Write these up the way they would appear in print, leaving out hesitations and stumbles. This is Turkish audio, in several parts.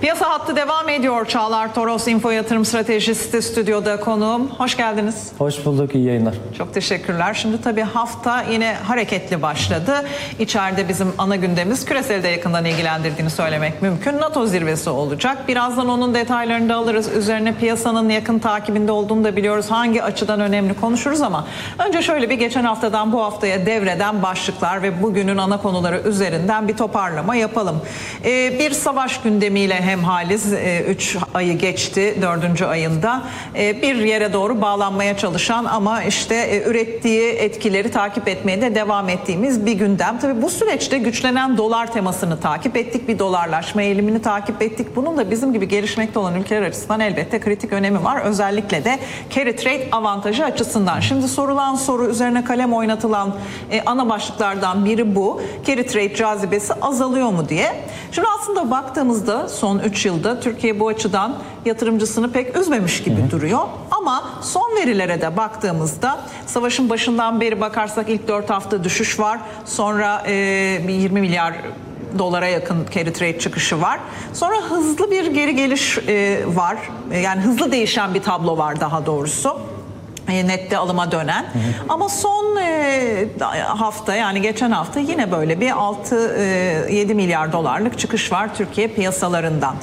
Piyasa hattı devam ediyor. Çağlar Toros, Info Yatırım Stratejisti stüdyoda konuğum. Hoş geldiniz. Hoş bulduk, iyi yayınlar. Çok teşekkürler. Şimdi tabii hafta yine hareketli başladı. İçeride bizim ana gündemimiz küreselde yakından ilgilendirdiğini söylemek mümkün. NATO zirvesi olacak. Birazdan onun detaylarını da alırız. Üzerine piyasanın yakın takibinde olduğunu da biliyoruz. Hangi açıdan önemli konuşuruz ama önce şöyle bir geçen haftadan bu haftaya devreden başlıklar ve bugünün ana konuları üzerinden bir toparlama yapalım. Bir savaş gündemiyle hemhaliz. 3 ayı geçti, 4. ayında. Bir yere doğru bağlanmaya çalışan ama işte ürettiği etkileri takip etmeye de devam ettiğimiz bir gündem. Tabii bu süreçte güçlenen dolar temasını takip ettik. Bir dolarlaşma eğilimini takip ettik. Bunun da bizim gibi gelişmekte olan ülkeler açısından elbette kritik önemi var. Özellikle de carry trade avantajı açısından. Şimdi sorulan soru, üzerine kalem oynatılan ana başlıklardan biri bu. Carry trade cazibesi azalıyor mu diye. Şimdi aslında baktığımızda son 3 yılda Türkiye bu açıdan yatırımcısını pek üzmemiş gibi duruyor. Ama son verilere de baktığımızda savaşın başından beri bakarsak ilk 4 hafta düşüş var. Sonra 20 milyar dolara yakın carry trade çıkışı var. Sonra hızlı bir geri geliş var. Yani hızlı değişen bir tablo var daha doğrusu. Nette alıma dönen. Ama son hafta, yani geçen hafta yine böyle bir 6-7 milyar dolarlık çıkış var Türkiye piyasalarından.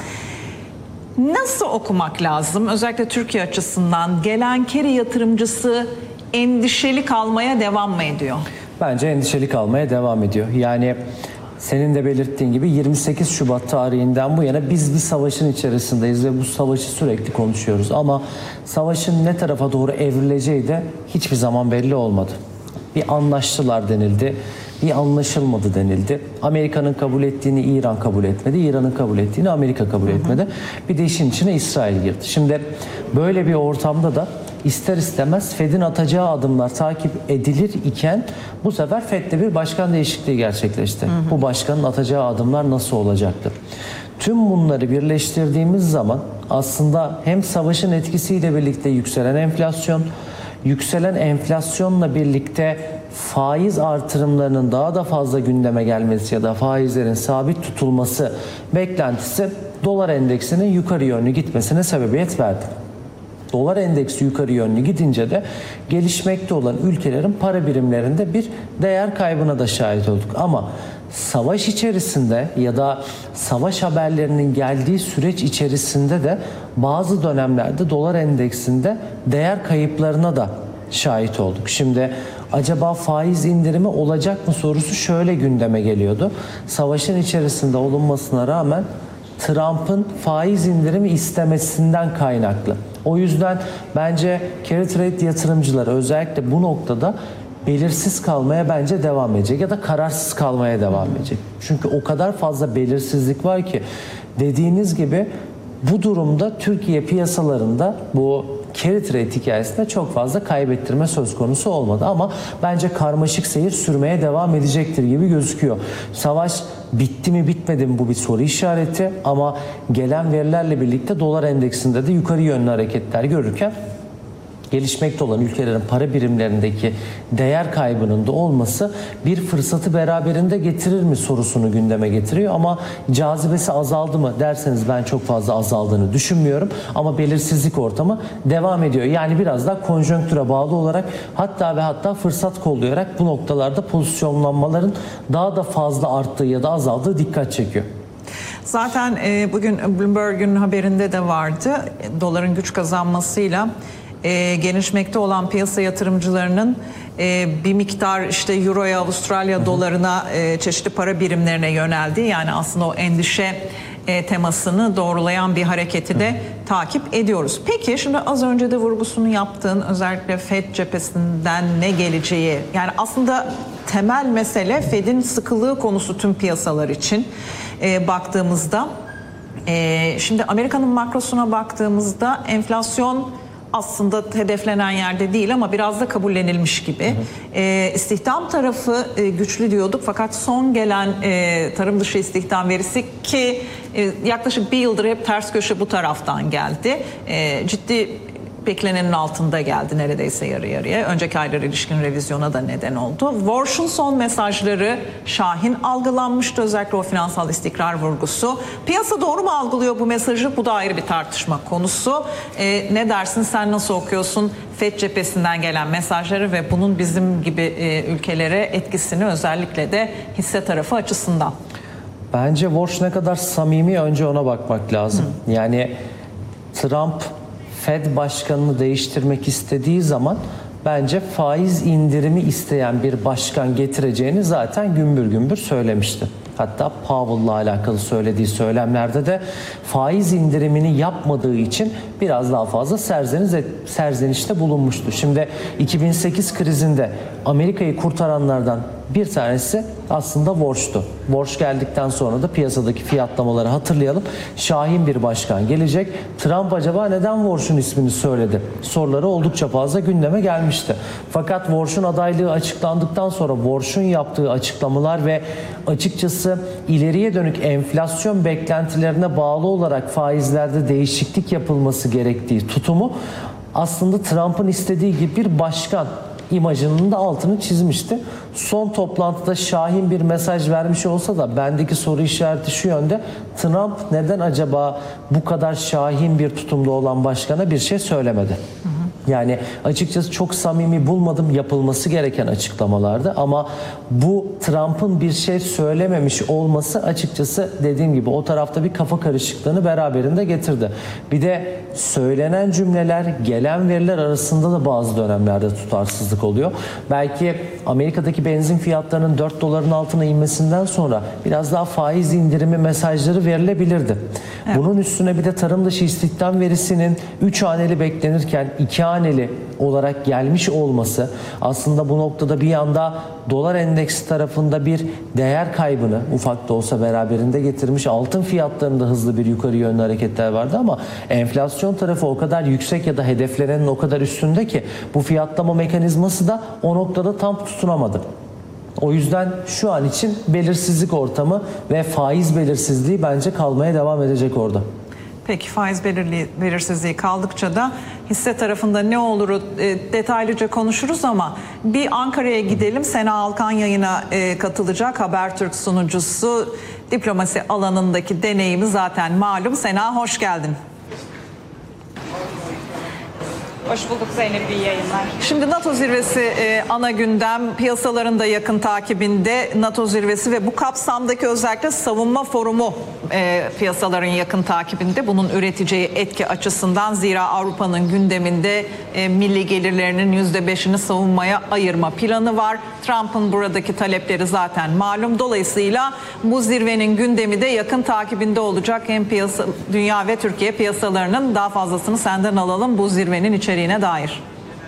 Nasıl okumak lazım? Özellikle Türkiye açısından gelen carry yatırımcısı endişeli kalmaya devam mı ediyor? Bence endişeli kalmaya devam ediyor. Yani senin de belirttiğin gibi 28 Şubat tarihinden bu yana biz bir savaşın içerisindeyiz ve bu savaşı sürekli konuşuyoruz. Ama savaşın ne tarafa doğru evrileceği de hiçbir zaman belli olmadı. Bir anlaştılar denildi, bir anlaşılmadı denildi. Amerika'nın kabul ettiğini İran kabul etmedi, İran'ın kabul ettiğini Amerika kabul etmedi. Bir de işin içine İsrail girdi. Şimdi böyle bir ortamda da İster istemez Fed'in atacağı adımlar takip edilir iken bu sefer Fed'de bir başkan değişikliği gerçekleşti. Bu başkanın atacağı adımlar nasıl olacaktır? Tüm bunları birleştirdiğimiz zaman aslında hem savaşın etkisiyle birlikte yükselen enflasyonla birlikte faiz artırımlarının daha da fazla gündeme gelmesi ya da faizlerin sabit tutulması beklentisi dolar endeksinin yukarı yönlü gitmesine sebebiyet verdi. Dolar endeksi yukarı yönlü gidince de gelişmekte olan ülkelerin para birimlerinde bir değer kaybına da şahit olduk. Ama savaş içerisinde ya da savaş haberlerinin geldiği süreç içerisinde de bazı dönemlerde dolar endeksinde değer kayıplarına da şahit olduk. Şimdi acaba faiz indirimi olacak mı sorusu şöyle gündeme geliyordu. Savaşın içerisinde olunmasına rağmen Trump'ın faiz indirimi istemesinden kaynaklı. O yüzden bence carry trade yatırımcıları özellikle bu noktada belirsiz kalmaya bence devam edecek ya da kararsız kalmaya devam edecek. Çünkü o kadar fazla belirsizlik var ki dediğiniz gibi bu durumda Türkiye piyasalarında bu carry trade hikayesinde çok fazla kaybettirme söz konusu olmadı ama bence karmaşık seyir sürmeye devam edecektir gibi gözüküyor. Savaş bitti mi bitmedi mi bu bir soru işareti ama gelen verilerle birlikte dolar endeksinde de yukarı yönlü hareketler görürken gelişmekte olan ülkelerin para birimlerindeki değer kaybının da olması bir fırsatı beraberinde getirir mi sorusunu gündeme getiriyor. Ama cazibesi azaldı mı derseniz ben çok fazla azaldığını düşünmüyorum. Ama belirsizlik ortamı devam ediyor. Yani biraz daha konjonktüre bağlı olarak hatta fırsat kollayarak bu noktalarda pozisyonlanmaların daha da fazla arttığı ya da azaldığı dikkat çekiyor. Zaten bugün Bloomberg'un haberinde de vardı. Doların güç kazanmasıyla gelişmekte olan piyasa yatırımcılarının bir miktar işte Euro'ya, Avustralya dolarına, çeşitli para birimlerine yöneldiği, yani aslında o endişe temasını doğrulayan bir hareketi de takip ediyoruz. Peki şimdi az önce de vurgusunu yaptığın özellikle Fed cephesinden ne geleceği, yani aslında temel mesele Fed'in sıkılığı konusu tüm piyasalar için baktığımızda. Şimdi Amerika'nın makrosuna baktığımızda enflasyon aslında hedeflenen yerde değil ama biraz da kabullenilmiş gibi. İstihdam tarafı güçlü diyorduk fakat son gelen tarım dışı istihdam verisi ki yaklaşık bir yıldır hep ters köşe bu taraftan geldi. Ciddi beklenenin altında geldi, neredeyse yarı yarıya. Önceki aylara ilişkin revizyona da neden oldu. Warsh'un son mesajları şahin algılanmıştı, özellikle o finansal istikrar vurgusu. Piyasa doğru mu algılıyor bu mesajı? Bu da ayrı bir tartışma konusu. Ne dersin, sen nasıl okuyorsun FED cephesinden gelen mesajları ve bunun bizim gibi ülkelere etkisini, özellikle de hisse tarafı açısından? Bence Warsh ne kadar samimi, önce ona bakmak lazım. Yani Trump Fed başkanını değiştirmek istediği zaman bence faiz indirimi isteyen bir başkan getireceğini zaten gümbür gümbür söylemişti. Hatta Powell'la alakalı söylediği söylemlerde de faiz indirimini yapmadığı için biraz daha fazla serzenişte bulunmuştu. Şimdi 2008 krizinde Amerika'yı kurtaranlardan bir tanesi aslında Warsh'tu. Warsh geldikten sonra da piyasadaki fiyatlamaları hatırlayalım. Şahin bir başkan gelecek. Trump acaba neden Warsh'un ismini söyledi? Soruları oldukça fazla gündeme gelmişti. Fakat Warsh'un adaylığı açıklandıktan sonra Warsh'un yaptığı açıklamalar ve açıkçası ileriye dönük enflasyon beklentilerine bağlı olarak faizlerde değişiklik yapılması gerektiği tutumu aslında Trump'ın istediği gibi bir başkan imajının da altını çizmişti. Son toplantıda şahin bir mesaj vermiş olsa da bendeki soru işareti şu yönde: Trump neden acaba bu kadar şahin bir tutumda olan başkana bir şey söylemedi? Yani açıkçası çok samimi bulmadım yapılması gereken açıklamalardı, ama bu Trump'ın bir şey söylememiş olması açıkçası dediğim gibi o tarafta bir kafa karışıklığını beraberinde getirdi. Bir de söylenen cümleler, gelen veriler arasında da bazı dönemlerde tutarsızlık oluyor. Belki Amerika'daki benzin fiyatlarının 4 doların altına inmesinden sonra biraz daha faiz indirimi mesajları verilebilirdi. Evet. Bunun üstüne bir de tarım dışı istihdam verisinin 3 haneli beklenirken 2 haneli olarak gelmiş olması aslında bu noktada bir yanda dolar endeksi tarafında bir değer kaybını ufak da olsa beraberinde getirmiş. Altın fiyatlarında hızlı bir yukarı yönlü hareketler vardı, ama enflasyon tarafı o kadar yüksek ya da hedeflenenin o kadar üstünde ki bu fiyatlama mekanizması da o noktada tam tutunamadı. O yüzden şu an için belirsizlik ortamı ve faiz belirsizliği bence kalmaya devam edecek orada. Peki, faiz belirsizliği kaldıkça da hisse tarafında ne olur detaylıca konuşuruz, ama bir Ankara'ya gidelim. Sena Alkan yayına katılacak, Habertürk sunucusu. Diplomasi alanındaki deneyimi zaten malum. Sena, hoş geldin. Hoş bulduk Zeynep, iyi yayınlar. Şimdi NATO zirvesi ana gündem, piyasaların da yakın takibinde NATO zirvesi ve bu kapsamdaki özellikle savunma forumu piyasaların yakın takibinde. Bunun üreteceği etki açısından, zira Avrupa'nın gündeminde milli gelirlerinin %5'ini savunmaya ayırma planı var. Trump'ın buradaki talepleri zaten malum. Dolayısıyla bu zirvenin gündemi de yakın takibinde olacak. Hem piyasa, dünya ve Türkiye piyasalarının daha fazlasını senden alalım bu zirvenin içeriğine dair.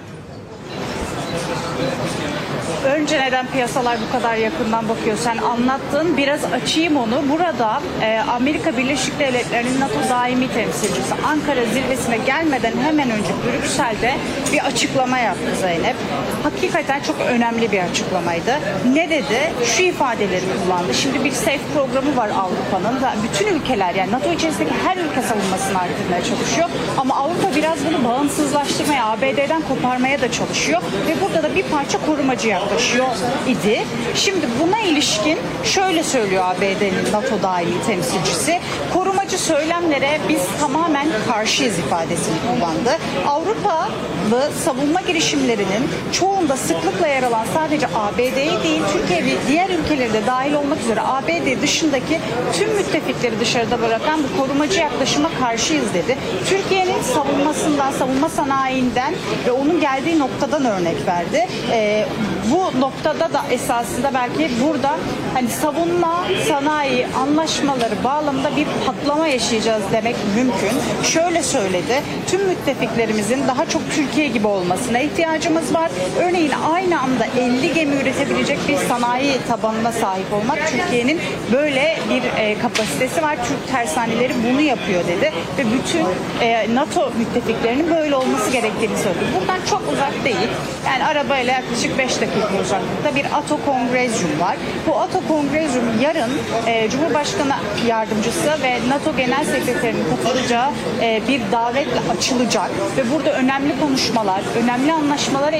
Önce neden piyasalar bu kadar yakından bakıyor? Sen anlattın. Biraz açayım onu. Burada Amerika Birleşik Devletleri'nin NATO daimi temsilcisi Ankara zirvesine gelmeden hemen önce Brüksel'de bir açıklama yaptı Zeynep. Hakikaten çok önemli bir açıklamaydı. Ne dedi? Şu ifadeleri kullandı. Şimdi bir SAFE programı var Avrupa'nın. Bütün ülkeler, yani NATO içerisindeki her ülke savunmasını arttırmaya çalışıyor. Ama Avrupa biraz bunu bağımsızlaştırmaya, ABD'den koparmaya da çalışıyor. Ve burada da bir parça korumacı yaklaşıyor idi. Şimdi buna ilişkin şöyle söylüyor ABD'nin NATO daimi temsilcisi: korumacı söylemlere biz tamamen karşıyız ifadesini kullandı. Avrupalı savunma girişimlerinin çoğunda sıklıkla yer alan sadece ABD'yi değil, Türkiye ve diğer ülkeleri de dahil olmak üzere ABD dışındaki tüm müttefikleri dışarıda bırakan bu korumacı yaklaşıma karşıyız dedi. Türkiye'nin savunmasından, savunma sanayinden ve onun geldiği noktadan örnek verdi. Bu noktada da esasında belki burada hani savunma sanayi anlaşmaları bağlamında bir patlama yaşayacağız demek mümkün. Şöyle söyledi: tüm müttefiklerimizin daha çok Türkiye gibi olmasına ihtiyacımız var. Örneğin aynı anda 50 gemi üretebilecek bir sanayi tabanına sahip olmak, Türkiye'nin böyle bir kapasitesi var. Türk tersaneleri bunu yapıyor dedi ve bütün NATO müttefiklerinin böyle olması gerektiğini söyledi. Buradan çok uzak değil. Yani arabayla yaklaşık 5 dakika uzaklıkta bir ATO Kongrezyum var. Bu ATO Kongrezyum yarın Cumhurbaşkanı Yardımcısı ve NATO Genel Sekreterinin katılacağı bir davetle açılacak ve burada önemli konuşmalar, önemli anlaşmalara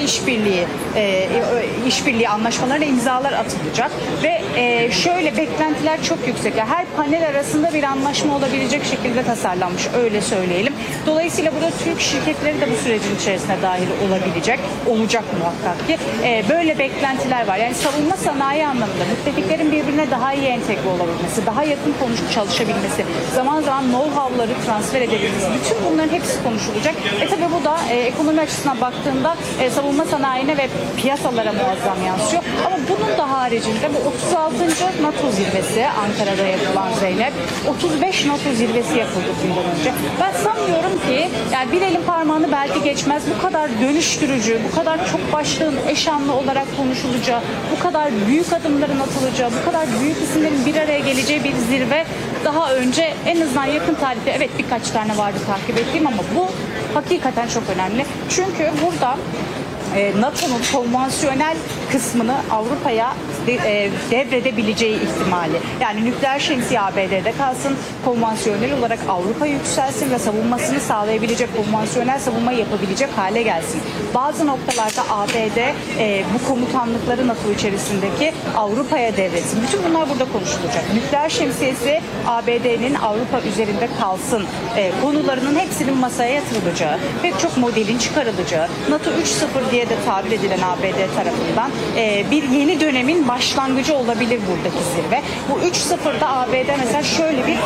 işbirliği anlaşmalarına imzalar atılacak ve şöyle beklentiler çok yüksek. Yani her panel arasında bir anlaşma olabilecek şekilde tasarlanmış, öyle söyleyelim. Dolayısıyla burada Türk şirketleri de bu sürecin içerisine dahil olacak muhakkak ki. Böyle beklentiler var. Yani savunma sanayi anlamında müttefiklerin birbirine daha iyi entegre olabilmesi, daha yakın çalışabilmesi, zaman zaman know-how'ları transfer edebilmesi, bütün bunların hepsi konuşulacak. Tabii bu da ekonomi açısından baktığında savunma sanayine ve piyasalara muazzam yansıyor. Ama bunun da haricinde bu 36. NATO zirvesi Ankara'da yapılan Zeynep, 35 NATO zirvesi yapıldı bundan önce. Ben sanmıyorum ki yani bir elin parmağını belki geçmez, bu kadar dönüştürücü, bu kadar çok başlığın eş anlı olarak konuşulacağı, bu kadar büyük adımların atılacağı, bu kadar büyük isimlerin bir araya geleceği bir zirve daha önce en azından yakın tarihte evet birkaç tane vardı takip ettiğim ama bu hakikaten çok önemli. Çünkü burada NATO'nun konvansiyonel kısmını Avrupa'ya devredebileceği ihtimali. Yani nükleer şemsiye ABD'de kalsın, konvansiyonel olarak Avrupa yükselsin ve savunmasını sağlayabilecek, konvansiyonel savunma yapabilecek hale gelsin. Bazı noktalarda ABD bu komutanlıkları NATO içerisindeki Avrupa'ya devretsin. Bütün bunlar burada konuşulacak. Nükleer şemsiyesi ABD'nin Avrupa üzerinde kalsın konularının hepsinin masaya yatırılacağı, pek çok modelin çıkarılacağı, NATO 3.0 diye de tabir edilen ABD tarafından bir yeni dönemin başlangıcı olabilir buradaki zirve. Bu 3.0'da ABD mesela şöyle bir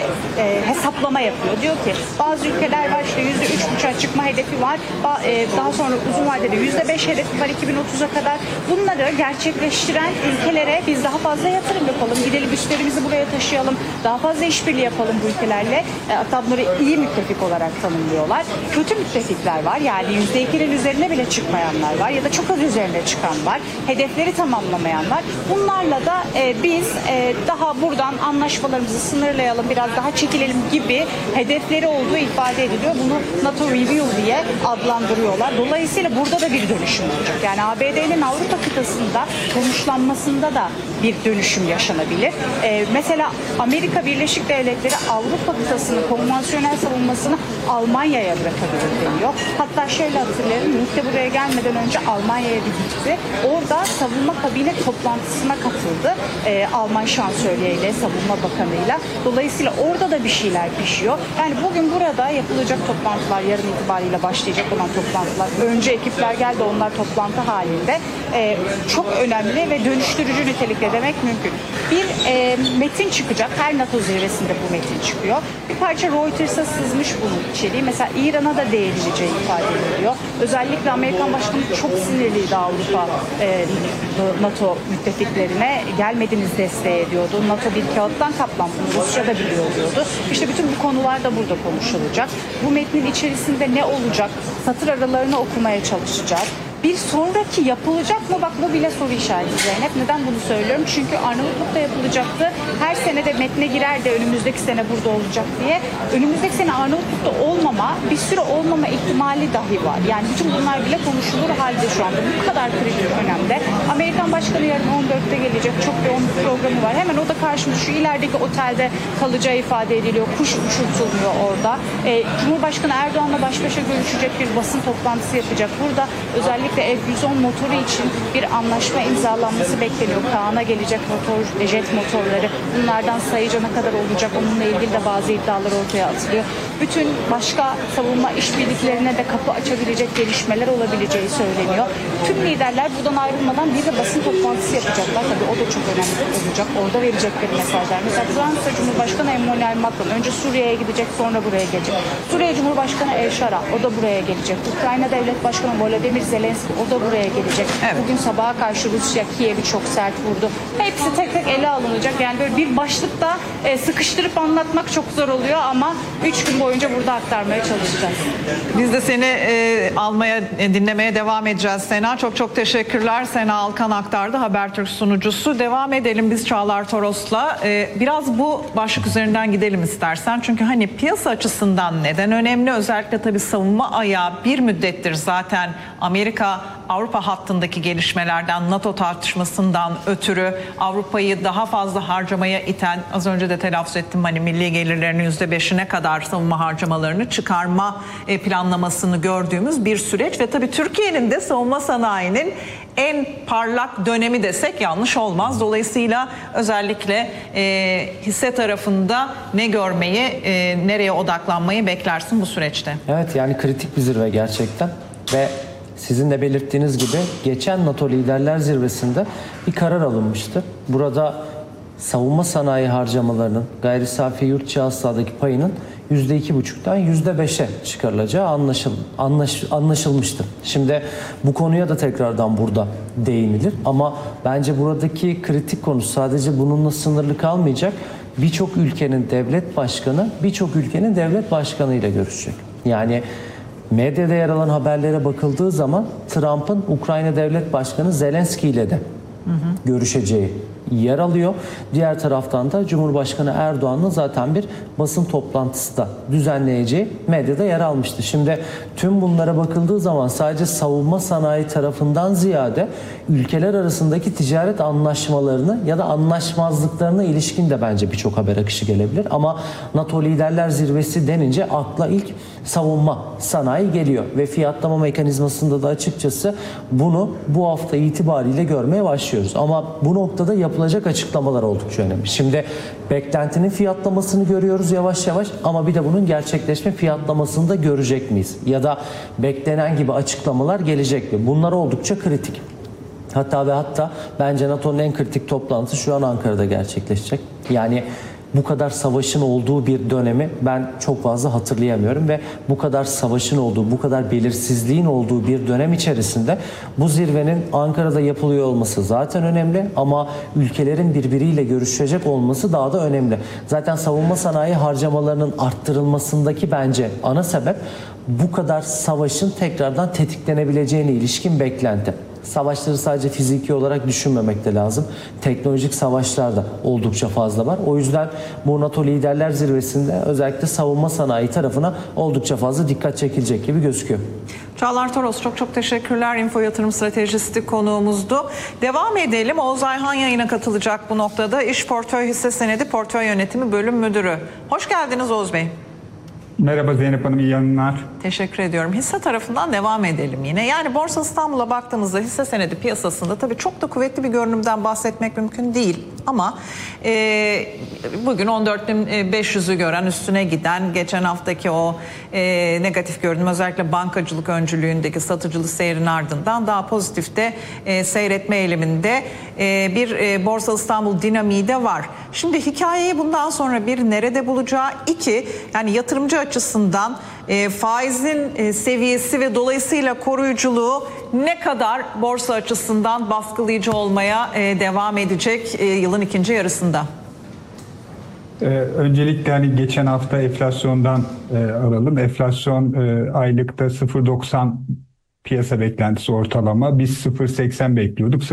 hesaplama yapıyor. Diyor ki bazı ülkeler var işte %3,5'a çıkma hedefi var. Daha sonra uzun vadede %5 hedefi var 2030'a kadar. Bunları gerçekleştiren ülkelere biz daha fazla yatırım yapalım. Gidelim üstlerimizi buraya taşıyalım. Daha fazla işbirliği yapalım bu ülkelerle. Hatta bunları iyi müttefik olarak tanımlıyorlar. Kötü müttefikler var. Yani %2'nin üzerine bile çıkmayanlar var. Ya da çok az üzerine çıkan var. Hedefleri tamamlamayan var. Bunlarla da biz daha buradan anlaşmalarımızı sınırlayalım, biraz daha çekilelim gibi hedefleri olduğu ifade ediliyor. Bunu NATO Review diye adlandırıyorlar. Dolayısıyla burada da bir dönüşüm olacak. Yani ABD'nin Avrupa kıtasında konuşlanmasında da bir dönüşüm yaşanabilir. Mesela Amerika Birleşik Devletleri Avrupa kıtasının konvansiyonel savunmasını Almanya'ya bırakabilir deniyor. Hatta şöyle hatırlayalım, Rutte buraya gelmeden önce Almanya'ya bir gitti. Orada savunma kabine toplantısına katıldı. Alman şansölyeyle, savunma bakanıyla. Dolayısıyla orada da bir şeyler pişiyor. Yani bugün burada yapılacak toplantılar, yarın itibariyle başlayacak olan toplantılar. Önce ekipler geldi, onlar toplantı halinde. Çok önemli ve dönüştürücü nitelikte demek mümkün. Bir metin çıkacak. Her NATO zirvesinde bu metin çıkıyor. Bir parça Reuters'a sızmış bunun içeriği. Mesela İran'a da değinileceği ifade ediliyor. Özellikle Amerikan Başkanı çok sinirliydi Avrupa NATO müttefiklerine. Gelmediniz desteğe diyordu. NATO bir kağıttan kaplan, bunu Rusya da biliyor diyordu. İşte bütün bu konular da burada konuşulacak. Bu metnin içerisinde ne olacak? Satır aralarını okumaya çalışacağız. Bir sonraki yapılacak mı? Bak bu bile soru işareti Zeynep. Neden bunu söylüyorum? Çünkü Arnavutluk'ta yapılacaktı. Her sene de metne girer de önümüzdeki sene burada olacak diye. Önümüzdeki sene Arnavutluk'ta olmama, bir süre olmama ihtimali dahi var. Yani bütün bunlar bile konuşulur halde şu anda. Bu kadar kritik önemde. Amerikan Başkanı yarın 14'te gelecek. Çok yoğun bir programı var. Hemen o da karşımda şu ilerideki otelde kalacağı ifade ediliyor. Kuş uçurtulmuyor orada. Cumhurbaşkanı Erdoğan'la baş başa görüşecek, bir basın toplantısı yapacak. Burada özellikle F-110 motoru için bir anlaşma imzalanması bekleniyor. Kaan'a gelecek motor, jet motorları. Bunlardan sayıca ne kadar olacak? Onunla ilgili de bazı iddialar ortaya atılıyor. Bütün başka savunma işbirliklerine de kapı açabilecek gelişmeler olabileceği söyleniyor. Tüm liderler buradan ayrılmadan bir de basın toplantısı yapacaklar. Tabii o da çok önemli olacak. Orada verecekleri mesajlar. Mesela Fransa Cumhurbaşkanı Emmanuel Macron önce Suriye'ye gidecek, sonra buraya gelecek. Suriye Cumhurbaşkanı El Shara, o da buraya gelecek. Ukrayna Devlet Başkanı Volodymyr Zelenski, o da buraya gelecek. Evet. Bugün sabaha karşı Rusya Kiev'i çok sert vurdu. Hepsi tek tek ele alınacak. Yani böyle bir başlıkta sıkıştırıp anlatmak çok zor oluyor ama 3 gün boyunca burada aktarmaya çalışacağız. Biz de seni dinlemeye devam edeceğiz Sena. Çok çok teşekkürler. Sena Alkan aktardı, Habertürk sunucusu. Devam edelim biz Çağlar Toros'la. Biraz bu başlık üzerinden gidelim istersen. Çünkü hani piyasa açısından neden önemli? Özellikle tabii savunma ayağı bir müddettir zaten Amerika Avrupa hattındaki gelişmelerden, NATO tartışmasından ötürü Avrupa'yı daha fazla harcamaya iten, az önce de telaffuz ettim, hani milli gelirlerinin %5'ine kadar savunma harcamalarını çıkarma planlamasını gördüğümüz bir süreç ve tabii Türkiye'nin de savunma sanayinin en parlak dönemi desek yanlış olmaz. Dolayısıyla özellikle hisse tarafında ne görmeyi, nereye odaklanmayı beklersin bu süreçte? Evet, yani kritik bir zirve gerçekten ve sizin de belirttiğiniz gibi geçen NATO Liderler Zirvesi'nde bir karar alınmıştı. Burada savunma sanayi harcamalarının gayri safi yurt içi hasıladaki payının %2,5'tan %5'e çıkarılacağı anlaşılmıştı. Şimdi bu konuya da tekrardan burada değinilir ama bence buradaki kritik konu sadece bununla sınırlı kalmayacak. Birçok ülkenin devlet başkanı birçok ülkenin devlet başkanı ile görüşecek. Yani medyada yer alan haberlere bakıldığı zaman Trump'ın Ukrayna Devlet Başkanı Zelenski ile de görüşeceği yer alıyor. Diğer taraftan da Cumhurbaşkanı Erdoğan'ın zaten bir basın toplantısı da düzenleyeceği medyada yer almıştı. Şimdi tüm bunlara bakıldığı zaman sadece savunma sanayi tarafından ziyade ülkeler arasındaki ticaret anlaşmalarını ya da anlaşmazlıklarına ilişkin de bence birçok haber akışı gelebilir. Ama NATO Liderler Zirvesi denince akla ilk savunma sanayi geliyor ve fiyatlama mekanizmasında da açıkçası bunu bu hafta itibariyle görmeye başlıyoruz. Ama bu noktada yapılacak açıklamalar oldukça önemli. Şimdi beklentinin fiyatlamasını görüyoruz yavaş yavaş ama bir de bunun gerçekleşme fiyatlamasını da görecek miyiz? Ya da beklenen gibi açıklamalar gelecek mi? Bunlar oldukça kritik. Hatta bence NATO'nun en kritik toplantısı şu an Ankara'da gerçekleşecek. Yani bu kadar savaşın olduğu bir dönemi ben çok fazla hatırlayamıyorum ve bu kadar savaşın olduğu, bu kadar belirsizliğin olduğu bir dönem içerisinde bu zirvenin Ankara'da yapılıyor olması zaten önemli ama ülkelerin birbiriyle görüşecek olması daha da önemli. Zaten savunma sanayi harcamalarının arttırılmasındaki bence ana sebep bu kadar savaşın tekrardan tetiklenebileceğine ilişkin beklenti. Savaşları sadece fiziki olarak düşünmemek de lazım. Teknolojik savaşlar da oldukça fazla var. O yüzden bu NATO Liderler Zirvesi'nde özellikle savunma sanayi tarafına oldukça fazla dikkat çekilecek gibi gözüküyor. Çağlar Toros çok teşekkürler. Info Yatırım Stratejisti konuğumuzdu. Devam edelim. Oğuz Ayhan yayına katılacak bu noktada. İş Portföy Hisse Senedi Portföy Yönetimi Bölüm Müdürü. Hoş geldiniz Oğuz Bey. Merhaba Zeynep Hanım, iyi yayınlar. Teşekkür ediyorum. Hisse tarafından devam edelim yine. Yani Borsa İstanbul'a baktığımızda hisse senedi piyasasında tabii çok da kuvvetli bir görünümden bahsetmek mümkün değil. Ama bugün 14.500'ü gören, üstüne giden, geçen haftaki o negatif görünüm özellikle bankacılık öncülüğündeki satıcılı seyrin ardından daha pozitifte seyretme eğiliminde bir Borsa İstanbul dinamiği de var. Şimdi hikayeyi bundan sonra bir nerede bulacağı, iki yani yatırımcı açısından faizin seviyesi ve dolayısıyla koruyuculuğu ne kadar borsa açısından baskılayıcı olmaya devam edecek yılın ikinci yarısında? Öncelikle hani geçen hafta enflasyondan alalım. Enflasyon aylıkta 0.90 piyasa beklentisi ortalama. Biz 0.80 bekliyorduk.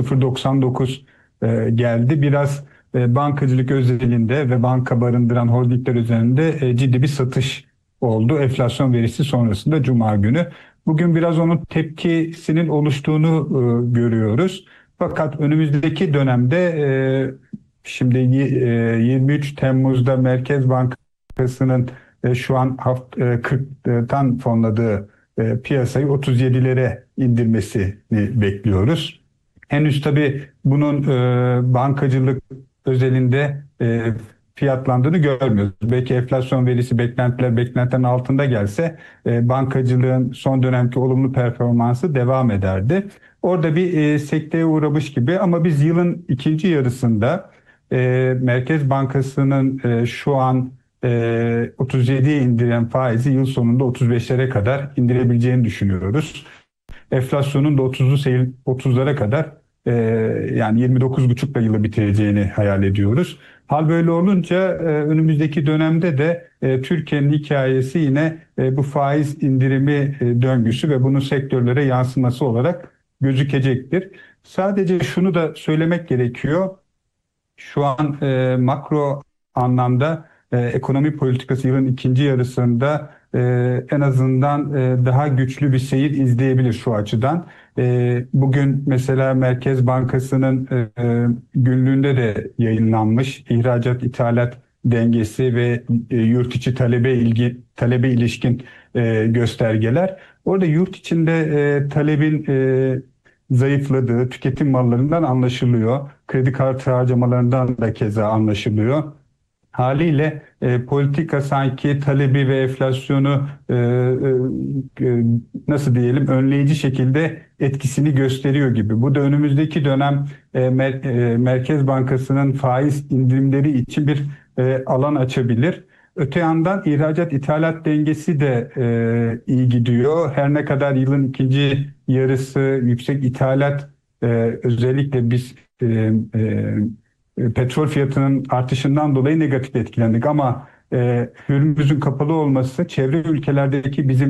0.99 geldi. Biraz bankacılık özelinde ve banka barındıran holdingler üzerinde ciddi bir satış oldu. Enflasyon verisi sonrasında Cuma günü. Bugün biraz onun tepkisinin oluştuğunu görüyoruz. Fakat önümüzdeki dönemde şimdi 23 Temmuz'da Merkez Bankası'nın şu an 40'tan fonladığı piyasayı 37'lere indirmesini bekliyoruz. Henüz tabii bunun bankacılık özelinde fiyatlandığını görmüyoruz. Belki enflasyon verisi beklentilerin altında gelse bankacılığın son dönemki olumlu performansı devam ederdi. Orada bir sekteye uğramış gibi ama biz yılın ikinci yarısında Merkez Bankası'nın şu an 37'ye indiren faizi yıl sonunda 35'lere kadar indirebileceğini düşünüyoruz. Enflasyonun da 30'lara kadar yani 29,5'la yılı bitireceğini hayal ediyoruz. Hal böyle olunca önümüzdeki dönemde de Türkiye'nin hikayesi yine bu faiz indirimi döngüsü ve bunun sektörlere yansıması olarak gözükecektir. Sadece şunu da söylemek gerekiyor. Şu an makro anlamda ekonomi politikası yılın ikinci yarısında en azından daha güçlü bir seyir izleyebilir şu açıdan. Bugün mesela Merkez Bankası'nın günlüğünde de yayınlanmış ihracat ithalat dengesi ve yurt içi talebe ilişkin göstergeler. Orada yurt içinde talebin zayıfladığı tüketim mallarından anlaşılıyor. Kredi kartı harcamalarından da keza anlaşılıyor. Haliyle politika sanki talebi ve enflasyonu nasıl diyelim önleyici şekilde etkisini gösteriyor gibi. Bu da önümüzdeki dönem Merkez Bankası'nın faiz indirimleri için bir alan açabilir. Öte yandan ihracat ithalat dengesi de iyi gidiyor. Her ne kadar yılın ikinci yarısı yüksek ithalat özellikle biz petrol fiyatının artışından dolayı negatif etkilendik ama Hürmüz'ün kapalı olması çevre ülkelerdeki bizim